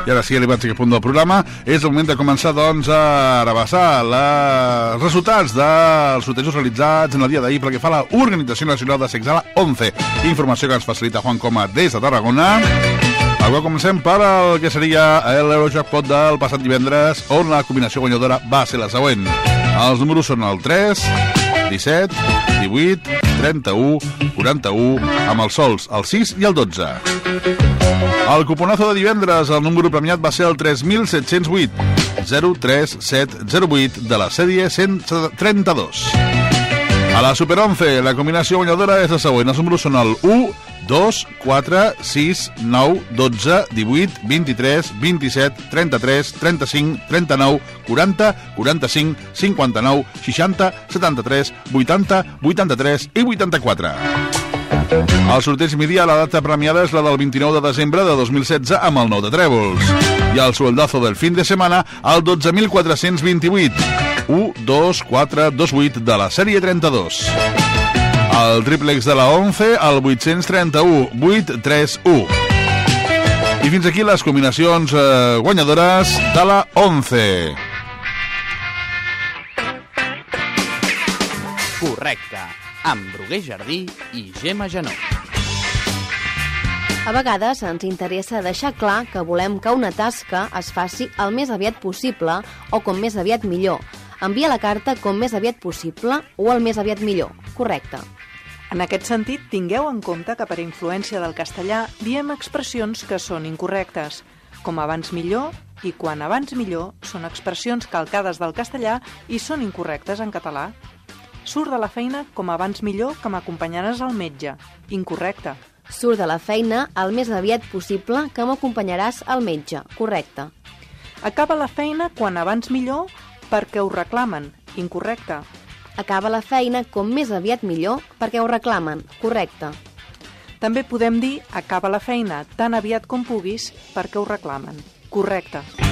I ara sí, arribats a aquest punt del programa, és el moment de començar, doncs, a rebassar els resultats dels sortejos realitzats en el dia d'ahir pel que fa a l'Organització Nacional de Sexala 11. Informació que ens facilita Juan Coma des de Tarragona. Avui comencem per el que seria l'Eurojackpot del passat divendres, on la combinació guanyadora va ser la següent. Els números són el 3, 17, 18, 31, 41, amb els sols el 6 i el 12. El cuponazo de divendres, el número premiat va ser el 3708, 03708 de la sèrie 132. A la Super 11, la combinació guanyadora és la següent. Els números són el 1, 2, 4, 6, 9, 12, 18, 23, 27, 33, 35, 39, 40, 45, 59, 60, 73, 80, 83 i 84. El sorteig midi a la data premiada és la del 29 de desembre de 2016 amb el 9 de trèvols. I el sueldazo del fin de setmana, el 12.428, 1, 2, 4, 2, 8 de la sèrie 32. El triplex de la 11, el 831, 8, 3, 1. I fins aquí les combinacions guanyadores de la 11. Correcte, amb Bruguer Jardí i Gemma Janó. A vegades ens interessa deixar clar que volem que una tasca es faci el més aviat possible o com més aviat millor. Envia la carta com més aviat possible o el més aviat millor. Correcte. En aquest sentit, tingueu en compte que per influència del castellà diem expressions que són incorrectes, com abans millor i quan abans millor són expressions calcades del castellà i són incorrectes en català. Surt de la feina com abans millor que m'acompanyaràs al metge. Incorrecte. Surt de la feina el més aviat possible que m'acompanyaràs al metge. Correcte. Acaba la feina quan abans millor perquè ho reclamen. Incorrecte. Acaba la feina com més aviat millor perquè ho reclamen. Correcte. També podem dir acaba la feina tan aviat com puguis perquè ho reclamen. Correcte.